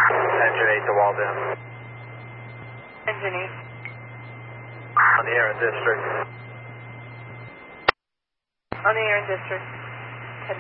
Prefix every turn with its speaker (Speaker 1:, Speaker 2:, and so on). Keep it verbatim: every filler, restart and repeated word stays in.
Speaker 1: Engine eight to Walden.
Speaker 2: Engine eight.
Speaker 1: On the air in District.
Speaker 2: On the air in District.